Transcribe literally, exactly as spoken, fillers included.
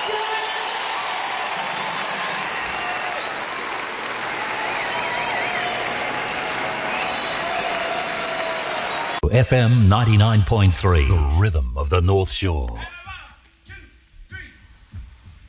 F M ninety-nine point three, the rhythm of the North Shore.